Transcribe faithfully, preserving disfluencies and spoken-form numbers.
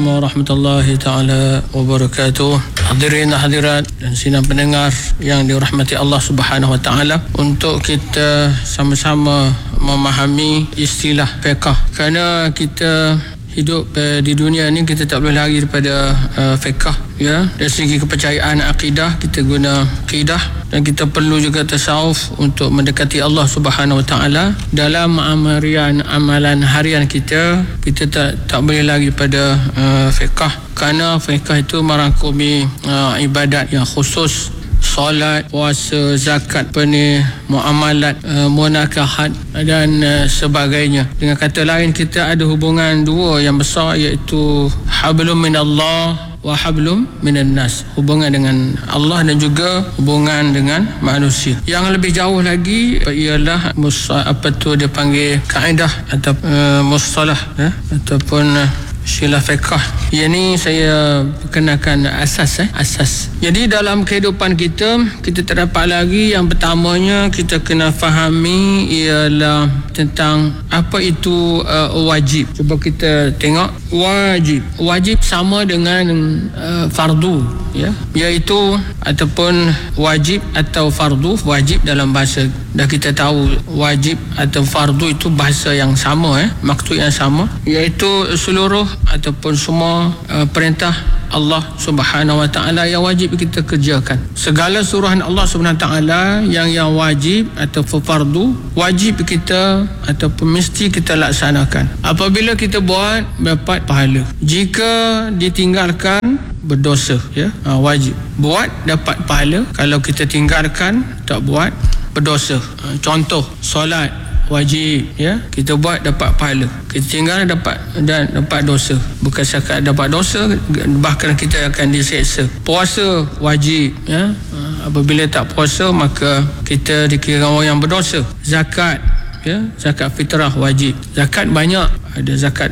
warahmatullahi taala wabarakatuh. Hadirin hadirat dan sidang pendengar yang dirahmati Allah Subhanahu wa taala, untuk kita sama-sama memahami istilah fiqh, kerana kita hidup uh, di dunia ni kita tak boleh lari daripada uh, fiqh, ya. Dari segi kepercayaan akidah kita guna akidah, dan kita perlu juga tasawuf untuk mendekati Allah Subhanahu wa taala. Dalam amalian amalan harian kita kita tak tak boleh lari daripada uh, fiqh, kerana fiqh itu merangkumi uh, ibadat yang khusus, solat, puasa, zakat, penih, muamalat, uh, munakahat dan uh, sebagainya. Dengan kata lain, kita ada hubungan dua yang besar, iaitu hablum minallah wa hablum minan nas, hubungan dengan Allah dan juga hubungan dengan manusia. Yang lebih jauh lagi ialah musa, apa tu dia panggil kaedah atau uh, mustalah, ya, ataupun uh, istilah fiqh. Yang ni saya perkenalkan asas eh asas. Jadi dalam kehidupan kita kita terdapat lagi yang pertamanya kita kena fahami ialah tentang apa itu uh, wajib. Cuba kita tengok wajib. Wajib sama dengan uh, fardu, ya. Iaitu ataupun wajib atau fardu, wajib dalam bahasa dah kita tahu, wajib atau fardu itu bahasa yang sama, eh maksud yang sama, iaitu seluruh ataupun semua uh, perintah Allah Subhanahu wa taala yang wajib kita kerjakan. Segala suruhan Allah Subhanahu wa taala yang yang wajib atau fardu, wajib kita ataupun mesti kita laksanakan. Apabila kita buat, dapat pahala. Jika ditinggalkan, berdosa, ya. Ha, wajib buat, dapat pahala. Kalau kita tinggalkan, tak buat, berdosa. Ha, contoh solat wajib, ya, kita buat dapat pahala, kita tinggal dapat dan dapat dosa. Bukan sekadar dapat dosa, bahkan kita akan diseksa. Puasa wajib, ya, apabila tak puasa maka kita dikira orang yang berdosa. Zakat, ya, zakat fitrah wajib. Zakat banyak, ada zakat